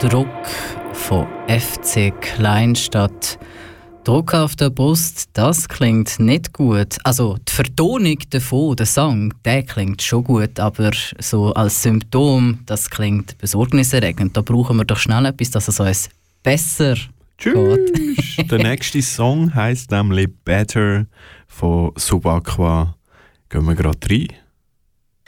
Druck von FC Kleinstadt. Druck auf der Brust, das klingt nicht gut. Also die Vertonung davon, der Song, der klingt schon gut, aber so als Symptom, das klingt besorgniserregend. Da brauchen wir doch schnell etwas, dass es uns besser geht. Der nächste Song heisst nämlich «Better» von Subaqua. Gehen wir gerade rein.